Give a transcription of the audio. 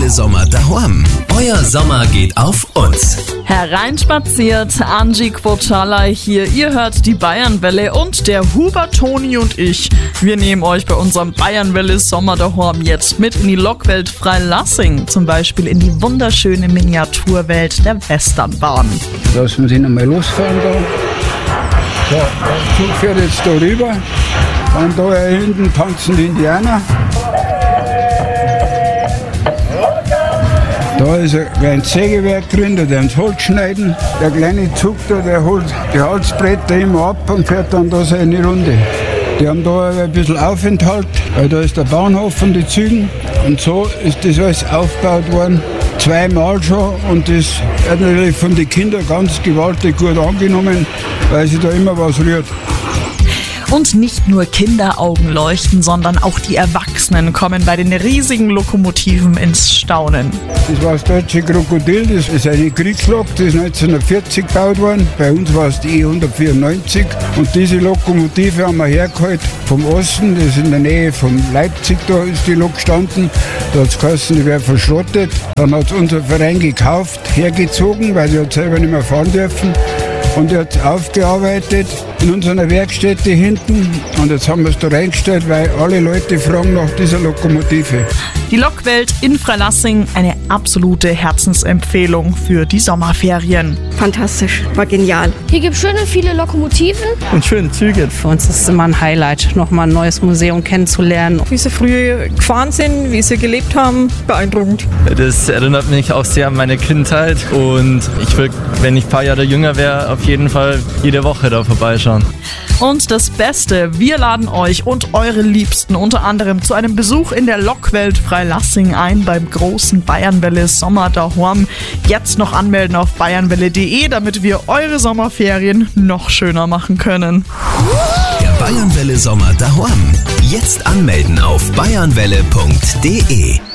Bayernwelle Sommer daheim. Euer Sommer geht auf uns. Hereinspaziert, Angie Quotschala hier. Ihr hört die Bayernwelle und der Huber, Toni und ich. Wir nehmen euch bei unserem Bayernwelle Sommer daheim jetzt mit in die Lokwelt Freilassing. Zum Beispiel in die wunderschöne Miniaturwelt der Westernbahn. Lassen wir ihn einmal losfahren da. So, der Zug fährt jetzt da rüber. Und da hinten tanzen die Indianer. Da ist ein Sägewerk drin, da werden sie Holz schneiden. Der kleine Zug da, der holt die Holzbretter immer ab und fährt dann da seine Runde. Die haben da ein bisschen Aufenthalt, weil da ist der Bahnhof von den Zügen. Und so ist das alles aufgebaut worden, zweimal schon. Und das wird natürlich von den Kindern ganz gewaltig gut angenommen, weil sich da immer was rührt. Und nicht nur Kinderaugen leuchten, sondern auch die Erwachsenen kommen bei den riesigen Lokomotiven ins Staunen. Das war das deutsche Krokodil, das ist eine Kriegslok, das ist 1940 gebaut worden. Bei uns war es die E194. Und diese Lokomotive haben wir hergeholt vom Osten, das ist in der Nähe von Leipzig, da ist die Lok gestanden. Da hat es geheißen, die wäre verschrottet. Dann hat es unser Verein gekauft, hergezogen, weil sie hat selber nicht mehr fahren dürfen. Und er hat aufgearbeitet in unserer Werkstätte hinten. Und jetzt haben wir es da reingestellt, weil alle Leute fragen nach dieser Lokomotive. Die Lokwelt in Freilassing, eine absolute Herzensempfehlung für die Sommerferien. Fantastisch, war genial. Hier gibt es schöne viele Lokomotiven. Und schöne Züge. Für uns ist es immer ein Highlight, nochmal ein neues Museum kennenzulernen. Wie sie früher gefahren sind, wie sie gelebt haben, beeindruckend. Das erinnert mich auch sehr an meine Kindheit und ich will, wenn ich ein paar Jahre jünger wäre, auf jeden Fall jede Woche da vorbeischauen. Und das Beste, wir laden euch und eure Liebsten unter anderem zu einem Besuch in der Lokwelt Freilassing ein beim großen Bayernwelle Sommer daheim. Jetzt noch anmelden auf bayernwelle.de, damit wir eure Sommerferien noch schöner machen können. Der Bayernwelle Sommer daheim. Jetzt anmelden auf bayernwelle.de.